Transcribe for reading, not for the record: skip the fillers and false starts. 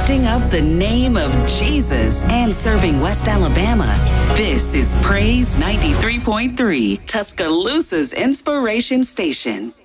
lifting up the name of Jesus and serving West Alabama. This is Praise 93.3, Tuscaloosa's Inspiration Station.